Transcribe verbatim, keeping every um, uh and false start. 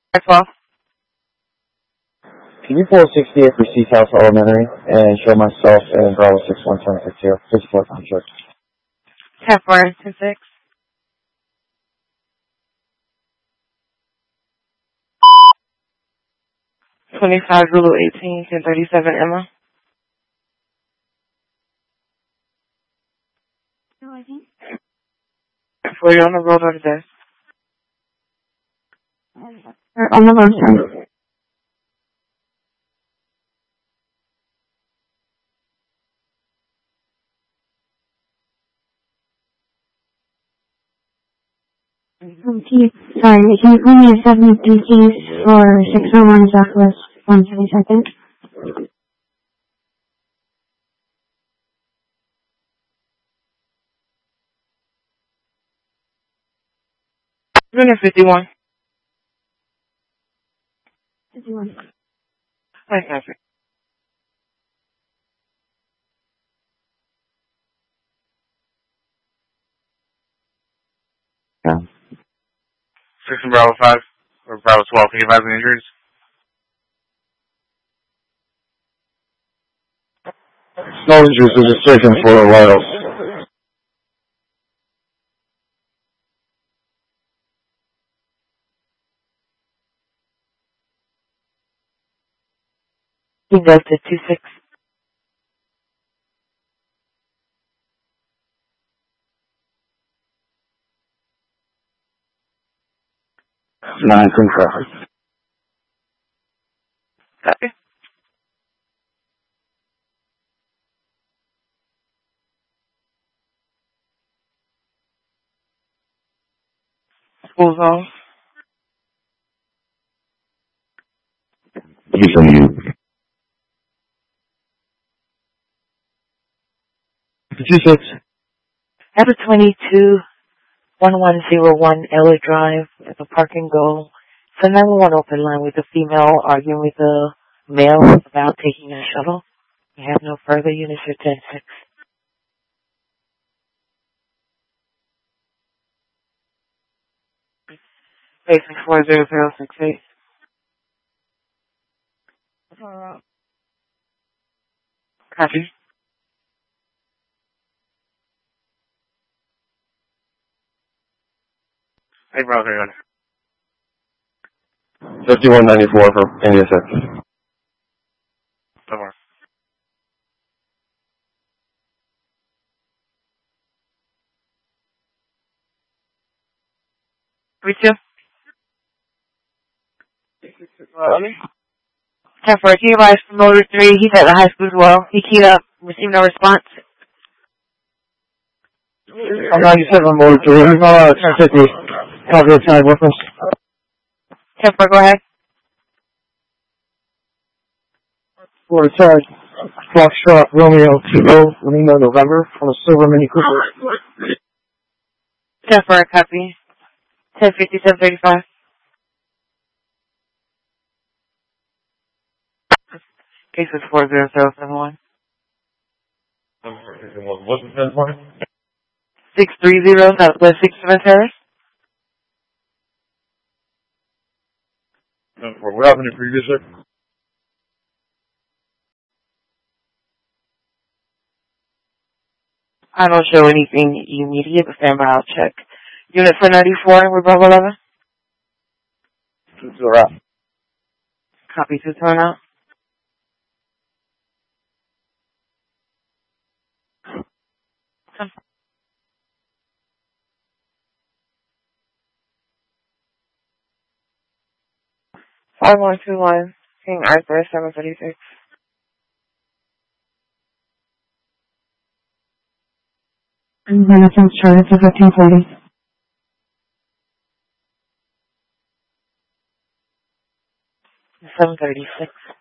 twelve. Can you pull sixty-eight for Seat House Elementary and show myself and Bravo six one seven six zero? Physical contract. ten four two six. twenty-five Zulu eighteen, ten thirty-seven Emma. No, I think. Were you on the road or today? On the road, sir. Okay, sorry, can you call me a seven D keys for six oh one Southwest one seventy-second? Unit fifty-one. fifty-one. Wait, Patrick. Yeah. Six and Bravo five, or Bravo twelve, can you advise any injuries? No injuries, there's a surgeon for the Royals. He Delta two six. Nine from traffic. Copy. School zone. He's on you. Two six. Have a twenty-two one one zero one Ella Drive at the park and go. It's a nine one one open line with a female arguing with a male about taking a shuttle. We have no further units for ten six. Basis four zero zero six eight. Copy. Hey, Bravo thirty-one. fifty-one ninety-four for India six. ten four. Reach you. ten four, can you rise from motor three? He's at the high school as well. He keyed up, received no response. I'm ninety-seven motor three. He's not on ten fifty. Calgary County Workers. ten four, go ahead. For attack, Foxtrot Romeo Kilo, Lima November, on a silver Mini Cooper. ten four, copy. ten fifty-seven thirty-five. Case is four zero zero seven one. What's the ten four? six three zero Southwest six Terrace. ten four. What happened in previous, sir? I don't show anything immediate, but stand by, I'll check. Unit four ninety-four, with Bravo eleven. Two to the wrap. Copy to turn out. five one two one, King Arthur, seven thirty-six. I'm going to transfer it to fifteen forty. seven thirty-six.